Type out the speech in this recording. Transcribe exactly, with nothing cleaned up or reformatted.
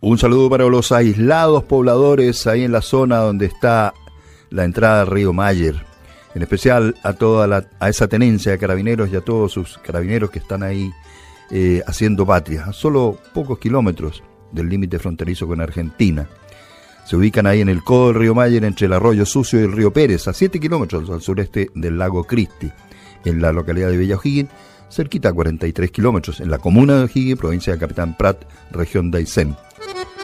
Un saludo para los aislados pobladores ahí en la zona donde está la entrada al río Mayer. En especial a toda la, a esa tenencia de carabineros y a todos sus carabineros que están ahí eh, haciendo patria, a solo pocos kilómetros del límite fronterizo con Argentina. Se ubican ahí en el codo del río Mayer, entre el arroyo Sucio y el río Pérez, a siete kilómetros al sureste del lago Cristi, en la localidad de Villa O'Higgins, cerquita a cuarenta y tres kilómetros, en la comuna de O'Higgins, provincia de Capitán Prat, región de Aysén.